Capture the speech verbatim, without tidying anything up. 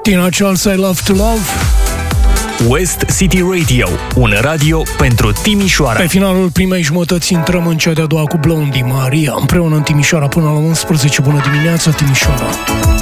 Tina Charles, I Love to Love. West City Radio, un radio pentru Timișoara. Pe finalul primei jumătăți intrăm în cea de-a doua cu Blondie Maria, împreună în Timișoara până la unsprezece. Bună dimineața, Timișoara!